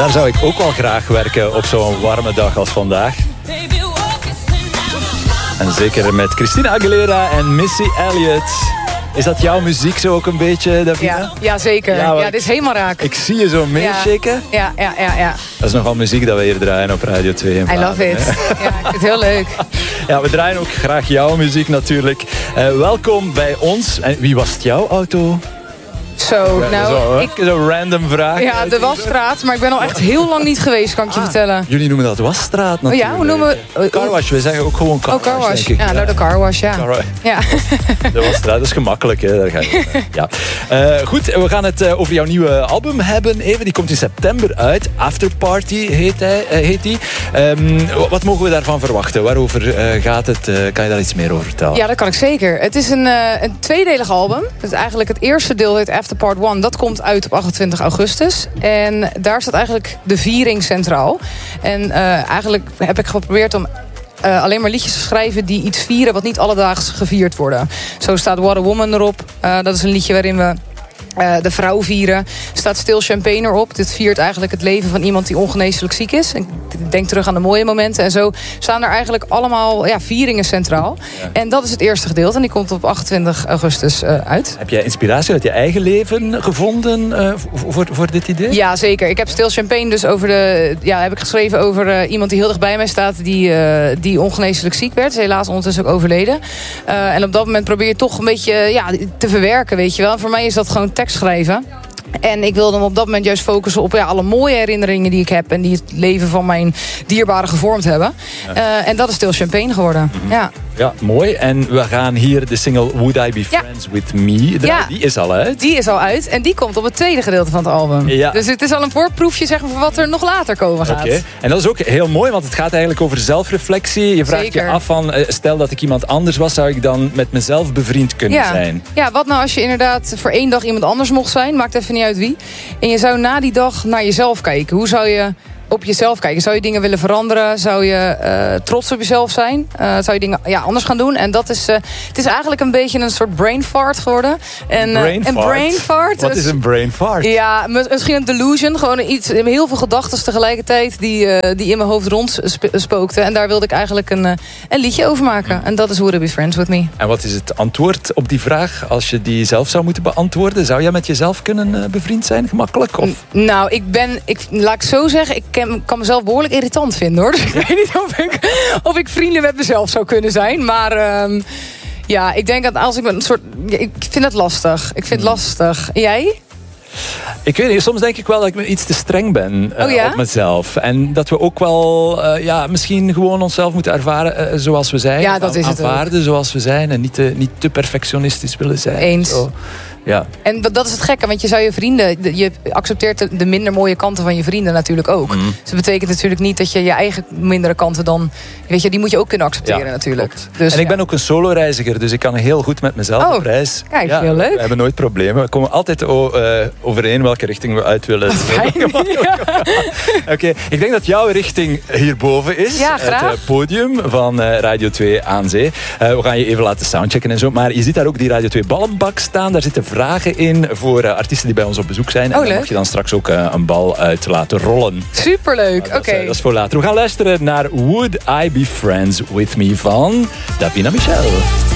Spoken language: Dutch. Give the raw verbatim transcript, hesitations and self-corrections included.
Daar zou ik ook wel graag werken op zo'n warme dag als vandaag. En zeker met Christina Aguilera en Missy Elliott. Is dat jouw muziek zo ook een beetje, Davina? Ja, ja zeker. Ja, ja, dit is helemaal raak. Ik zie je zo meeshaken. Ja, ja, ja, ja. Dat is nogal muziek dat we hier draaien op Radio twee. In I love it. Ja, ik vind het heel leuk. Ja, we draaien ook graag jouw muziek natuurlijk. Uh, welkom bij ons. En wie was het jouw auto? Zo, ja, nou... Zo, ik, zo'n random vraag. Ja, de wasstraat, maar ik ben al echt heel lang niet geweest, kan ik je ah, vertellen. Jullie noemen dat wasstraat natuurlijk. Oh ja, hoe noemen we... Carwash, we zeggen ook gewoon carwash, oh, carwash. denk ik. Ja, nou de carwash, ja. Carwash. Ja. De wasstraat, dat is gemakkelijk, hè. Daar ga je. Ja. Uh, goed, we gaan het uh, over jouw nieuwe album hebben. Even, die komt in september uit. Afterparty heet, hij, uh, heet die. Um, wat mogen we daarvan verwachten? Waarover uh, gaat het? Uh, kan je daar iets meer over vertellen? Ja, dat kan ik zeker. Het is een, uh, een tweedelig album. Het is eigenlijk het eerste deel, het Afterpart one. Dat komt uit op achtentwintig augustus. En daar staat eigenlijk de viering centraal. En uh, eigenlijk heb ik geprobeerd om uh, alleen maar liedjes te schrijven die iets vieren wat niet alledaags gevierd worden. Zo staat What a Woman erop. Uh, dat is een liedje waarin we Uh, de vrouw vieren. Staat Still Champagne erop. Dit viert eigenlijk het leven van iemand die ongeneeslijk ziek is. Ik denk terug aan de mooie momenten. En zo staan er eigenlijk allemaal ja, vieringen centraal. Ja. En dat is het eerste gedeelte. En die komt op achtentwintig augustus uh, uit. Heb jij inspiratie uit je eigen leven gevonden uh, voor, voor dit idee? Ja, zeker. Ik heb Still Champagne dus over de... Ja, heb ik geschreven over uh, iemand die heel dicht bij mij staat. Die, uh, die ongeneeslijk ziek werd. Is helaas ondertussen ook overleden. Uh, en op dat moment probeer je toch een beetje ja, te verwerken, weet je wel. En voor mij is dat gewoon tekst schrijven. En ik wilde hem op dat moment juist focussen op ja, alle mooie herinneringen die ik heb en die het leven van mijn dierbaren gevormd hebben. Ja. Uh, en dat is Still Champagne geworden. Mm-hmm. Ja. Ja, mooi. En we gaan hier de single Would I Be Friends ja. With Me. Ja. Die is al uit. Die is al uit. En die komt op het tweede gedeelte van het album. Ja. Dus het is al een voorproefje zeg maar, voor wat er nog later komen gaat. Okay. En dat is ook heel mooi, want het gaat eigenlijk over zelfreflectie. Je vraagt Zeker. je af van, stel dat ik iemand anders was, zou ik dan met mezelf bevriend kunnen ja. zijn? Ja, wat nou als je inderdaad voor één dag iemand anders mocht zijn? Maakt even niet uit wie. En je zou na die dag naar jezelf kijken. Hoe zou je op jezelf kijken? Zou je dingen willen veranderen? Zou je uh, trots op jezelf zijn? Uh, zou je dingen ja, anders gaan doen? En dat is, uh, het is eigenlijk een beetje een soort brain fart geworden. En, uh, brain een fart? brain fart. Wat is een brain fart? Ja, misschien een delusion. Gewoon iets, heel veel gedachten tegelijkertijd die, uh, die in mijn hoofd rondspookten. En daar wilde ik eigenlijk een, uh, een liedje over maken. En dat is Would I Be Friends With Me. En wat is het antwoord op die vraag? Als je die zelf zou moeten beantwoorden, zou jij met jezelf kunnen uh, bevriend zijn? Gemakkelijk? Of? N- nou, ik ben, ik, laat ik zo zeggen, ik ken kan mezelf behoorlijk irritant vinden, hoor. Dus ik weet niet of ik, of ik vrienden met mezelf zou kunnen zijn. Maar um, ja, ik denk dat als ik een soort... Ik vind het lastig. Ik vind het lastig. Jij? Ik weet niet, soms denk ik wel dat ik iets te streng ben uh, oh ja? op mezelf. En dat we ook wel uh, ja, misschien gewoon onszelf moeten ervaren uh, zoals we zijn. Ja, dat is het aanvaarden ook. Zoals we zijn en niet te, niet te perfectionistisch willen zijn. Eens. Zo. Ja. En dat is het gekke, want je zou je vrienden... Je accepteert de, de minder mooie kanten van je vrienden natuurlijk ook. Mm. Dus dat betekent natuurlijk niet dat je je eigen mindere kanten dan... Weet je, die moet je ook kunnen accepteren ja, natuurlijk. Dus, en ik ja. ben ook een solo-reiziger, dus ik kan heel goed met mezelf oh, op reis. Kijk, ja, heel leuk. We hebben nooit problemen. We komen altijd o, uh, overeen welke richting we uit willen. Fijn, ja. Oké, okay. Ik denk dat jouw richting hierboven is. Ja, graag. Het uh, podium van uh, Radio twee aan Zee. Uh, we gaan je even laten soundchecken en zo. Maar je ziet daar ook die Radio twee ballenbak staan. Daar zitten vragen in voor uh, artiesten die bij ons op bezoek zijn. En oh, daar leuk. mag je dan straks ook uh, een bal uit laten rollen. Superleuk, nou, oké. Okay. Uh, dat is voor later. We gaan luisteren naar Would I Be Friends With Me van Davina Michel.